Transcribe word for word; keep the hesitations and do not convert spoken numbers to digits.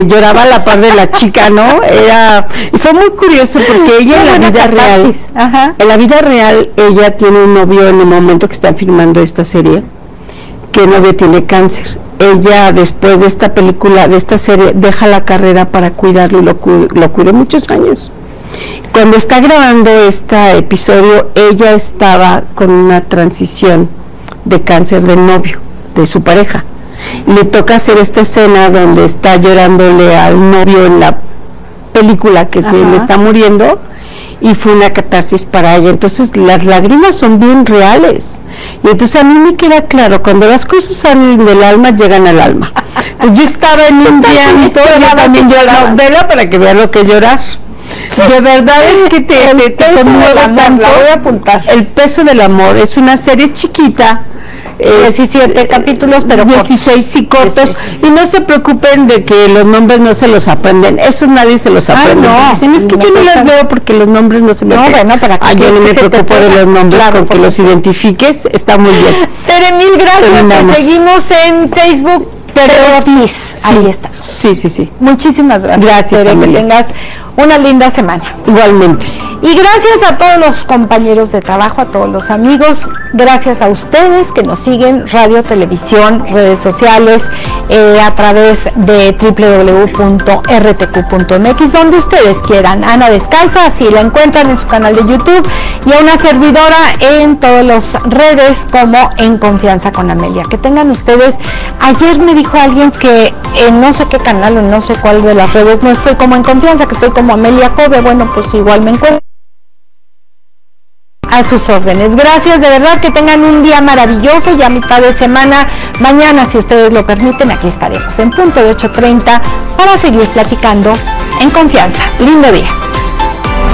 lloraba a la par de la chica, ¿no? Era, y fue muy curioso porque ella en la vida real, Ajá. en la vida real, ella tiene un novio en el momento que están filmando esta serie, que el novio tiene cáncer. Ella, después de esta película, de esta serie, deja la carrera para cuidarlo y lo, cu lo cuidó muchos años. Cuando está grabando este episodio, ella estaba con una transición de cáncer del novio, de su pareja. Le toca hacer esta escena donde está llorándole al novio en la película que Ajá. se le está muriendo, y fue una catarsis para ella. Entonces las lágrimas son bien reales, y entonces a mí me queda claro, cuando las cosas salen del alma, llegan al alma. Entonces, yo estaba en un llanto, yo también lloraba, vela para que vean lo que llorar. De verdad es que te, te, te conmueve tanto. La voy a apuntar. El peso del amor es una serie chiquita, diecisiete capítulos, pero dieciséis y cortos, sí, sí. Y no se preocupen de que los nombres no se los aprenden, eso nadie se los aprende. Ah, no, dicen, es que yo no los veo porque los nombres no se me no, bueno, para que ah, yo no me preocupo de los nombres, claro, con que los identifiques, está muy bien. Tere, mil gracias, te seguimos en Facebook, Tere Ortiz, sí. Ahí estamos. Sí, sí, sí. Muchísimas gracias. Gracias, Tere, que tengas una linda semana. Igualmente. Y gracias a todos los compañeros de trabajo, a todos los amigos, gracias a ustedes que nos siguen, radio, televisión, redes sociales, eh, a través de doble u doble u doble u punto r t q punto m x, donde ustedes quieran. Ana Descalza, así la encuentran en su canal de YouTube, y a una servidora en todas las redes como En Confianza con Amelia. Que tengan ustedes, ayer me dijo alguien que en no sé qué canal o no sé cuál de las redes no estoy como En Confianza, que estoy como Amelia Kobe. Bueno, pues igual me encuentro a sus órdenes. Gracias, de verdad, que tengan un día maravilloso, ya mitad de semana. Mañana, si ustedes lo permiten, aquí estaremos en punto de ocho treinta para seguir platicando en confianza. Lindo día.